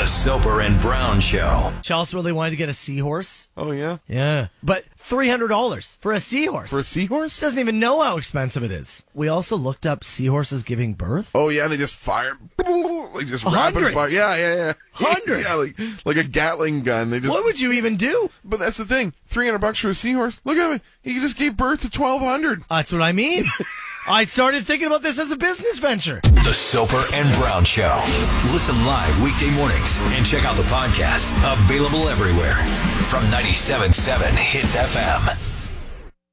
Soper and Brown Show. Chelsea really wanted to get a seahorse. Oh, yeah? Yeah. But $300 for a seahorse. For a seahorse? Doesn't even know how expensive it is. We also looked up seahorses giving birth. Oh, yeah, they just fire. Like just Hundreds. rapid fire. Yeah. Hundreds. Yeah, like a Gatling gun. They just. What would you even do? But that's the thing. $300 for a seahorse. Look at me. He just gave birth to 1,200. That's what I mean. I started thinking about this as a business venture. The Soper and Brown Show. Listen live weekday mornings and check out the podcast. Available everywhere from 97.7 Hits FM.